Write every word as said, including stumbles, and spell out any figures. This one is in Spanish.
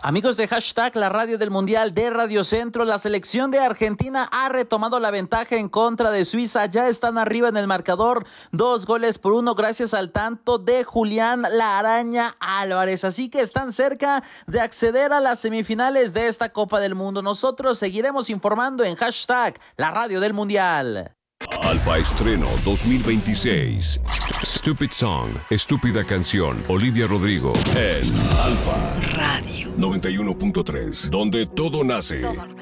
Amigos de Hashtag, la radio del Mundial de Radio Centro, la selección de Argentina ha retomado la ventaja en contra de Suiza. Ya están arriba en el marcador, dos goles por uno gracias al tanto de Julián La Araña Álvarez. Así que están cerca de acceder a las semifinales de esta Copa del Mundo. Nosotros seguiremos informando en Hashtag, la radio del Mundial. Alfa Estreno dos mil veintiséis. Stupid Song, estúpida canción. Olivia Rodrigo en Alfa Radio noventa y uno punto tres, donde todo nace. Todo.